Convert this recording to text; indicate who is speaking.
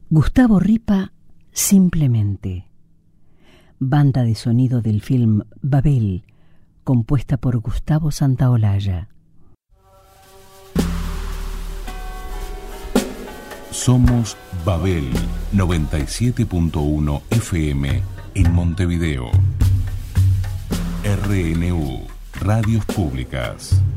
Speaker 1: Gustavo Ripa, Simplemente. Banda de sonido del film Babel, compuesta por Gustavo Santaolalla.
Speaker 2: Somos Babel 97.1 FM en Montevideo. RNU, Radios Públicas.